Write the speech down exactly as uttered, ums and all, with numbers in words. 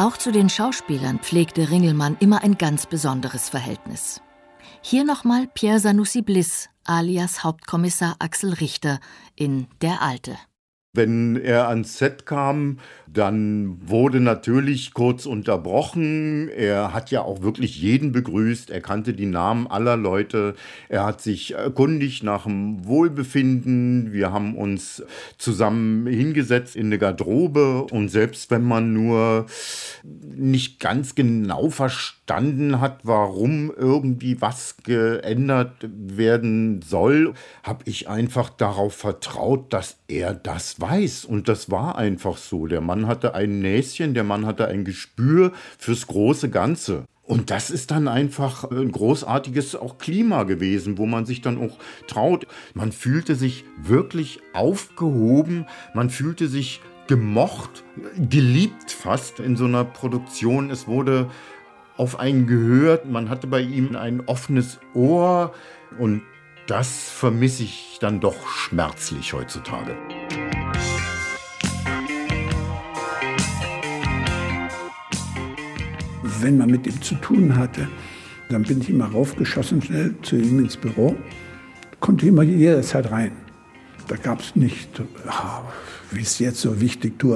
Auch zu den Schauspielern pflegte Ringelmann immer ein ganz besonderes Verhältnis. Hier nochmal Pierre Sanussi-Bliss, alias Hauptkommissar Axel Richter in Der Alte. Wenn er ans Set kam, dann wurde natürlich kurz unterbrochen. Er hat ja auch wirklich jeden begrüßt. Er kannte die Namen aller Leute. Er hat sich erkundigt nach dem Wohlbefinden. Wir haben uns zusammen hingesetzt in eine Garderobe. Und selbst wenn man nur nicht ganz genau verstanden hat, warum irgendwie was geändert werden soll, habe ich einfach darauf vertraut, dass er das weiß. Und das war einfach so. Der Mann hatte ein Näschen, der Mann hatte ein Gespür fürs große Ganze. Und das ist dann einfach ein großartiges auch Klima gewesen, wo man sich dann auch traut. Man fühlte sich wirklich aufgehoben, man fühlte sich gemocht, geliebt fast in so einer Produktion. Es wurde auf einen gehört, man hatte bei ihm ein offenes Ohr und das vermisse ich dann doch schmerzlich heutzutage. Wenn man mit ihm zu tun hatte, dann bin ich immer raufgeschossen, schnell zu ihm ins Büro. Konnte immer jederzeit rein. Da gab es nicht, oh, wie ist jetzt so wichtig, du